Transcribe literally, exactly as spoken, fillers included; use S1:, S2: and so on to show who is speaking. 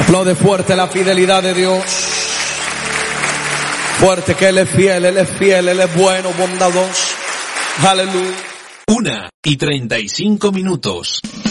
S1: Aplaude fuerte la fidelidad de Dios. Fuerte que Él es fiel, Él es fiel, Él es bueno, bondadoso. Aleluya.
S2: Una y treinta y cinco minutos.